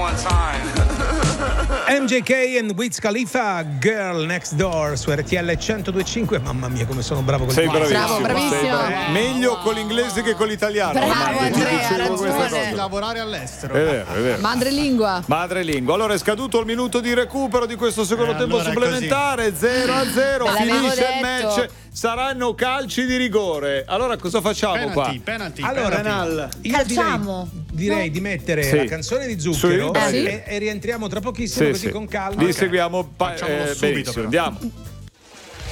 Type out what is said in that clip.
MJK and Wiz Khalifa, Girl Next Door su RTL 102.5. Mamma mia, come sono bravo con Sei il bravissimo. bravissimo. Meglio con l'inglese che con l'italiano. Bravo, Ormai ti Andrea, dicevo ragione. questa cosa. Di lavorare all'estero. È vero. Madrelingua. Madrelingua. Allora è scaduto il minuto di recupero di questo secondo tempo allora è supplementare. 0-0. Te l'avevo Finisce il detto. match. Saranno calci di rigore. Allora cosa facciamo qua? Penalty. Allora, io Calciamo. direi di mettere Sì. la canzone di Zucchero Sì, sì. e rientriamo tra pochissimo, così con calma. Li seguiamo Facciamolo subito, benissimo. però. Andiamo.